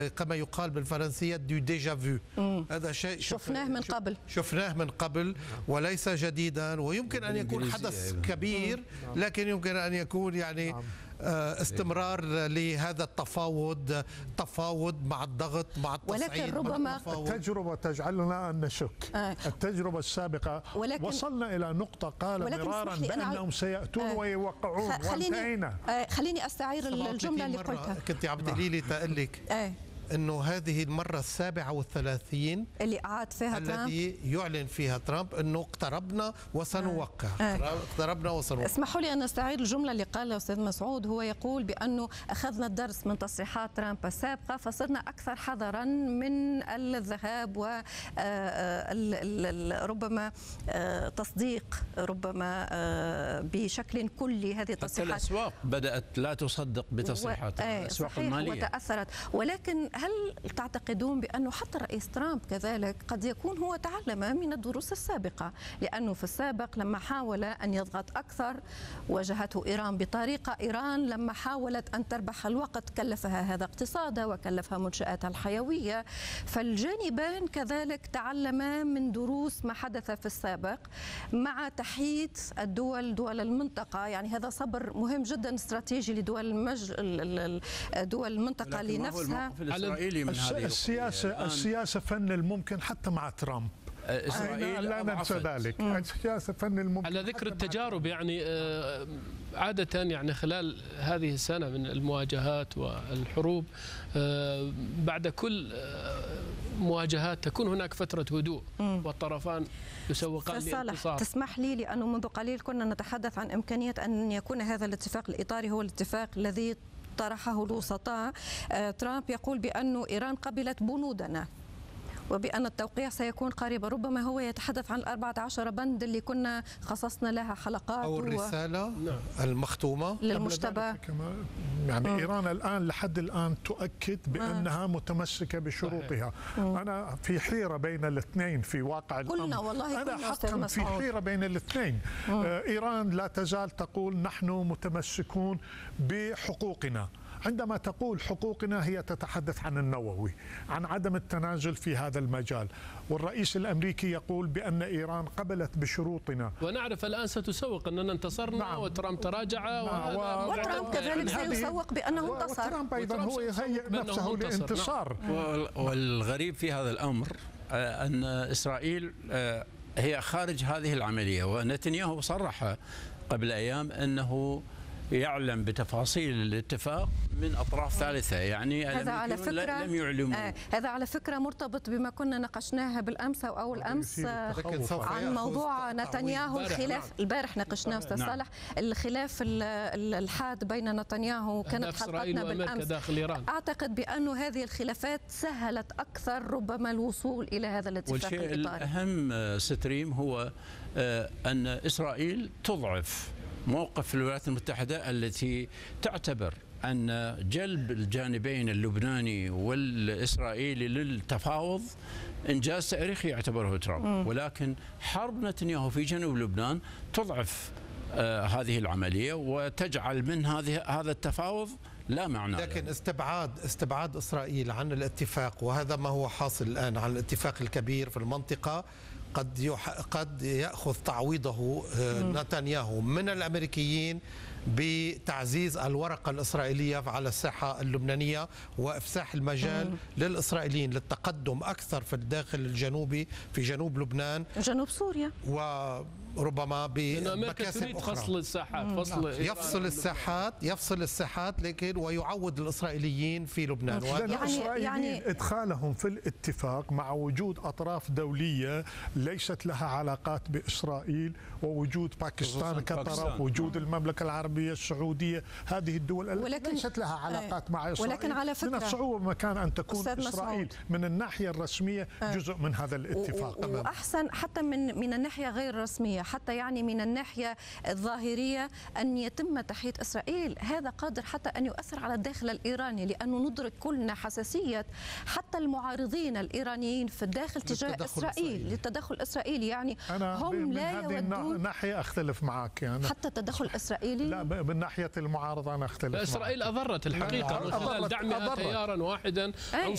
كما يقال بالفرنسية دو ديجا فيو. هذا شيء شفناه من قبل وليس جديدا، ويمكن أن يكون حدث كبير، لكن يمكن أن يكون يعني استمرار لهذا التفاوض مع الضغط مع التصعيد. ولكن ربما التجربة تجعلنا أن نشك. التجربة السابقة وصلنا إلى نقطة قال مرارا بأنهم سيأتون ويوقعون وانتهينا. خليني أستعير الجملة اللي قلتها. كنت عم تقولي لي تقلك انه هذه المرة 37 اللي أعاد فيها ترامب، التي يعلن فيها ترامب انه اقتربنا وسنوقع. اقتربنا وسنوقع. اسمحوا لي ان استعير الجملة اللي قالها استاذ مسعود. هو يقول بانه اخذنا الدرس من تصريحات ترامب السابقة، فصرنا اكثر حذرا من الذهاب و ربما تصديق ربما بشكل كلي هذه التصريحات. الاسواق بدأت لا تصدق بتصريحات الاسواق المالية وتأثرت. ولكن هل تعتقدون بأنه حتى الرئيس ترامب كذلك قد يكون هو تعلم من الدروس السابقة؟ لأنه في السابق لما حاول أن يضغط أكثر واجهته إيران بطريقة، إيران لما حاولت أن تربح الوقت كلفها هذا اقتصادها وكلفها منشآتها الحيوية. فالجانبان كذلك تعلما من دروس ما حدث في السابق مع تحييد دول المنطقة. يعني هذا صبر مهم جدا استراتيجي لدول دول المنطقة لنفسها. الإسرائيلي من هذه السياسة فن الممكن حتى مع ترامب. إسرائيل لا ننسى ذلك. السياسة فن الممكن. على ذكر التجارب، يعني عادة يعني خلال هذه السنة من المواجهات والحروب بعد كل مواجهات تكون هناك فترة هدوء والطرفان يسوقان للانتصار. تسمح لي، لأنه منذ قليل كنا نتحدث عن إمكانية أن يكون هذا الاتفاق الإطاري هو الاتفاق الذي طرحه الوسطاء. ترامب يقول بأن إيران قبلت بنودنا وبأن التوقيع سيكون قريبا. ربما هو يتحدث عن 14 بند اللي كنا خصصنا لها حلقات أو الرسالة المختومة للمجتمع. يعني إيران الآن لحد الآن تؤكد بأنها متمسكة بشروطها. أنا في حيرة بين الاثنين في واقع الأمر. قلنا والله أنا حقا في حيرة بين الاثنين. إيران لا تزال تقول نحن متمسكون بحقوقنا. عندما تقول حقوقنا هي تتحدث عن النووي، عن عدم التنازل في هذا المجال، والرئيس الأمريكي يقول بأن إيران قبلت بشروطنا. ونعرف الآن ستسوق أننا انتصرنا. وترامب تراجع. وترامب كذلك سيسوق بأنه انتصر. وترامب أيضا هو يهيئ نفسه للانتصار. والغريب في هذا الأمر أن إسرائيل هي خارج هذه العملية، ونتنياهو صرح قبل أيام أنه يعلم بتفاصيل الاتفاق من أطراف ثالثة. يعني هذا على فكرة لم يعلموا. هذا على فكرة مرتبط بما كنا ناقشناها بالأمس أو أول أمس عن موضوع نتنياهو. الخلاف البارح ناقشناه أستاذ صالح، الخلاف الحاد بين نتنياهو كانت حلقتنا بالأمس داخل إيران. أعتقد بأن هذه الخلافات سهلت أكثر ربما الوصول إلى هذا الاتفاق الإطاري. الإطاري. والشيء الأهم ستريم هو أن إسرائيل تضعف موقف الولايات المتحدة التي تعتبر أن جلب الجانبين اللبناني والإسرائيلي للتفاوض إنجاز تاريخي يعتبره ترامب، ولكن حرب نتنياهو في جنوب لبنان تضعف هذه العملية وتجعل من هذا التفاوض لا معنى. لكن استبعاد إسرائيل عن الاتفاق، وهذا ما هو حاصل الآن عن الاتفاق الكبير في المنطقة، قد يأخذ تعويضه نتنياهو من الأمريكيين بتعزيز الورقة الإسرائيلية على الساحة اللبنانية وإفساح المجال للإسرائيليين للتقدم أكثر في الداخل الجنوبي في جنوب لبنان، جنوب سوريا، وربما بمكاسب أخرى. فصل الساحات، يفصل الساحات لكن ويعود الإسرائيليين في لبنان. يعني إدخالهم في الاتفاق مع وجود أطراف دولية ليست لها علاقات بإسرائيل، ووجود باكستان كطرف، وجود المملكة العربية السعودية، هذه الدول ليست لها علاقات مع إسرائيل. ولكن على فكرة من الصعوبة مكان أن تكون إسرائيل من الناحية الرسمية جزء من هذا الاتفاق. وأحسن حتى من الناحية غير رسمية، حتى يعني من الناحية الظاهرية أن يتم تحييد إسرائيل. هذا قادر حتى أن يؤثر على الداخل الإيراني، لأنه ندرك كلنا حساسية حتى المعارضين الإيرانيين في الداخل تجاه إسرائيل للتدخل الإسرائيلي. يعني هم لا يودون. ناحية أختلف معك يعني حتى التدخل الإسرائيلي. لا، من ناحية المعارضة أنا أختلف. إسرائيل أضرت الحقيقة من خلال دعمها تيارا واحدا عنصريا